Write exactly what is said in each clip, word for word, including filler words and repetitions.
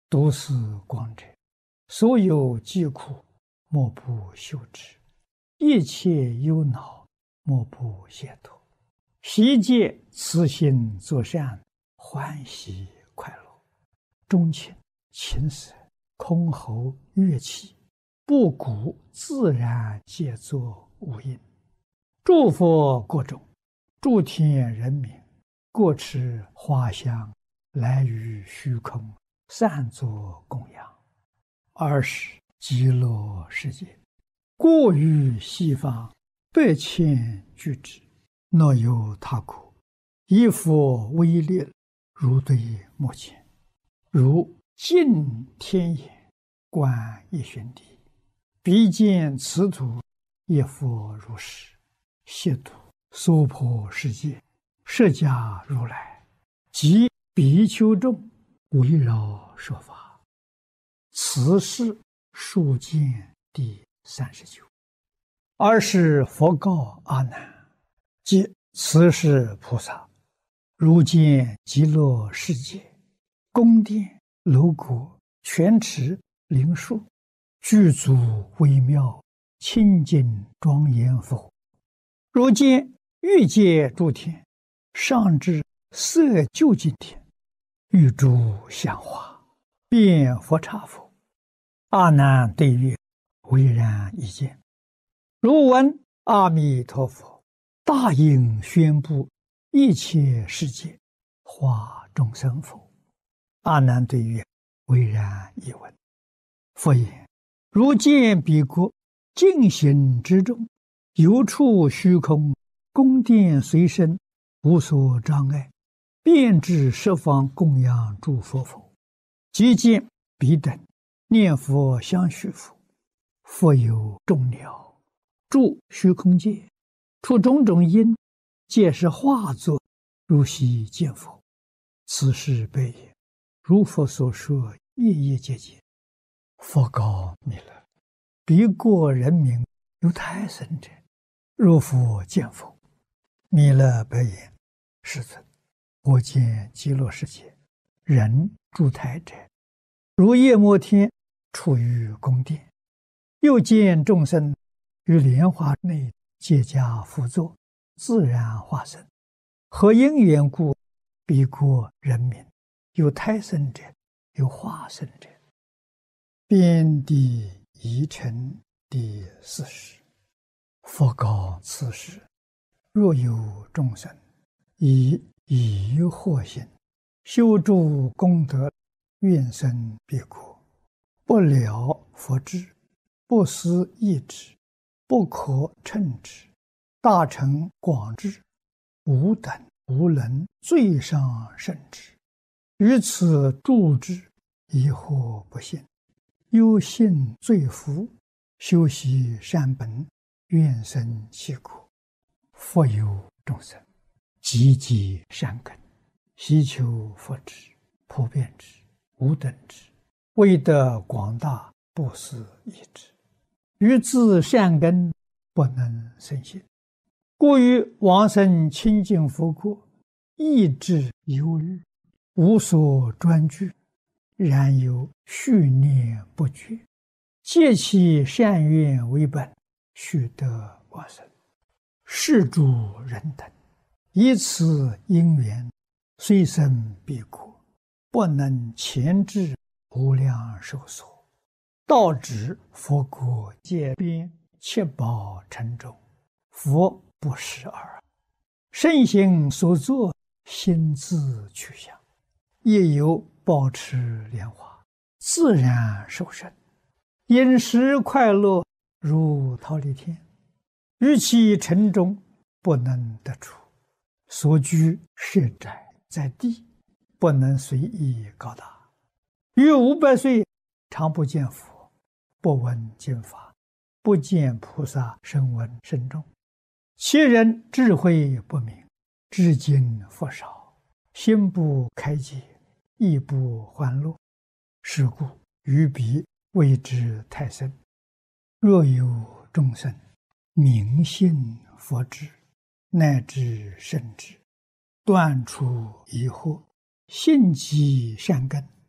都是光者，所有疾苦，莫不休之；一切忧恼，莫不解脱。悉皆慈心作善，欢喜快乐。钟情、琴瑟、箜篌、乐器，布谷自然皆作无因。诸佛国中，诸天人民，各持花香，来于虚空，散作供养。二是极乐世界，过于西方，百千俱之，若有他国，以佛威力，如对目前，如镜天眼，观一旬地，彼见此土，一佛如是，悉土娑婆世界，释迦如来及比丘众，围绕说法。此是数见第三十九。二是佛告阿难：即此是菩萨，如见极乐世界，宫殿、楼阁、泉池、灵树，具足微妙，清净庄严佛。如见欲界诸天，上至色究竟天，欲诸香花，遍佛刹佛。阿难对曰：唯然一见。如闻阿弥陀佛大应宣布一切世界，化众生否？阿难对曰：唯然一闻。佛言：如见彼国净行之中，有处虚空，宫殿随身，无所障碍，遍至十方供养诸佛否？即见彼等念佛相续佛，佛有众鸟住虚空界，出种种因，皆是化作，如悉见佛。此是悲也。如佛所说，夜夜皆见。佛告弥勒：彼国人民有胎生者，若复见佛。弥勒白言：世尊，我见极乐世界人住胎者，如夜摩天处于宫殿，又见众生于莲花内结跏趺坐，自然化身。何因缘故？彼国人民有胎生者，有化身者。遍地疑尘第四十。佛告此时：若有众生以疑惑心修诸功德，愿生彼国，不了佛智，不思议之，不可称之，大乘广智，无等无能，最上甚至。于此住之，疑惑不信，忧信罪福，修习善本，愿生其国。佛有众生积极善根，希求佛智，普遍之，无等之，为得广大，不思议之，于自善根不能生信，故于往生清净佛国，意志忧虑，无所专具，然有续念不绝，借其善愿为本，须得往生。是诸人等以此因缘，虽生彼国，不能前至无量寿所，到指佛国界边，七宝城中，佛不识耳。圣行所作，心自去向，亦有保持莲花，自然受生，饮食快乐，如忉利天。于其城中，不能得出，所居设宅在地，不能随意高大。于五百岁，常不见佛，不闻经法，不见菩萨声闻甚众。其人智慧不明，至今佛少，心不开解，亦不欢乐。是故于彼谓之太深。若有众生明信佛智，乃至圣智，断除疑惑，信其善根，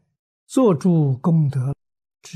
做诸功德